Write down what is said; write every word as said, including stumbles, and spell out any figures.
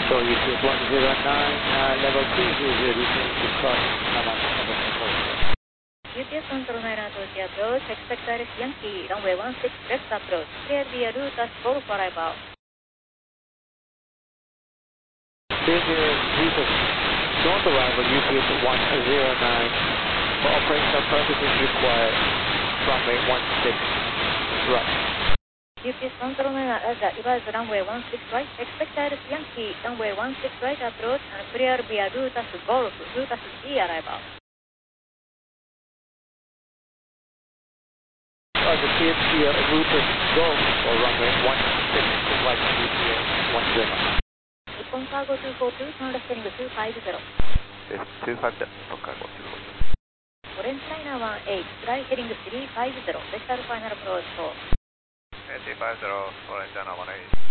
So U P S one zero nine, uh, level two zero zero, descend to cross Namaka number four. U P S one zero nine approach, approach, expect Iris Yankee, runway one six left approach, clear via route as Golf arrival. Danger Jesus, don't arrival U P S one zero nine, for operational purposes required, runway one six right. U P S one zero nine, Roger, revise runway one six right, expect Iris Yankee, runway one six right approach, and clear via route as Golf, route as G arrival. Roger, clear via route as Golf, or runway one six right, U P S one zero nine. Nippon Cargo two four two, turn left heading two five zero. Yes, two five zero, Nippon Cargo two four two. Orange Liner one eight, fly heading three five zero, vector final approach four. three five zero, Orange Liner one eight.